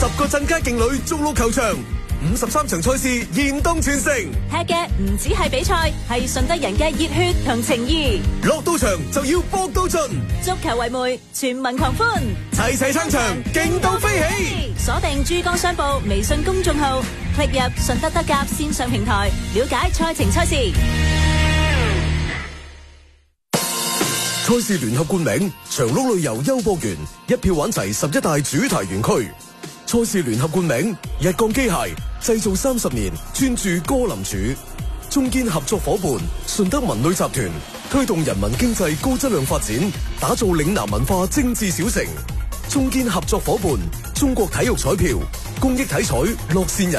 個鎮街勁旅逐鹿球場，53場賽事現東全城。 踢嘅唔止係比賽，係順德人嘅熱血同情義。 落到場就要搏到盡， 足球為媒，全民狂歡， 齊齊撐場，勁到飛起。 鎖定珠江商報微信公眾號，click入順德德甲線上平台，了解賽程賽事。 賽事聯合冠名長鹿旅遊優博園，一票玩齊11大主題園區。賽事聯合冠名日鋼機械，製造30年，專注歌林柱。中堅合作伙伴順德文旅集團，推動人民經濟高質量發展，打造嶺南文化精緻小城。中堅合作伙伴中國體育彩票，公益體彩樂善人。